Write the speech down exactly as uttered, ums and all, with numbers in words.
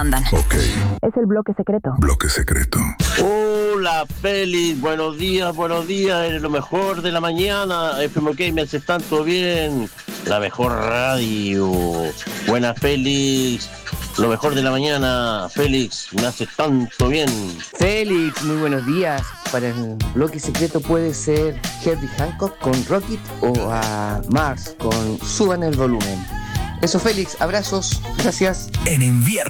Andan. Ok. Es el bloque secreto. Bloque secreto. Hola, Félix. Buenos días, buenos días. Eres lo mejor de la mañana. F M K, me haces tanto bien. La mejor radio. Buena, Félix. Lo mejor de la mañana, Félix. Me haces tanto bien. Félix, muy buenos días. Para el bloque secreto puede ser Herbie Hancock con Rocket o a Mars con Suban el volumen. Eso, Félix. Abrazos. Gracias. En invierno